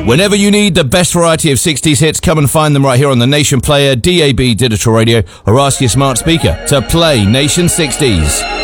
Whenever you need the best variety of 60s hits, come and find them right here on the Nation Player, DAB Digital Radio, or ask your smart speaker to play Nation 60s.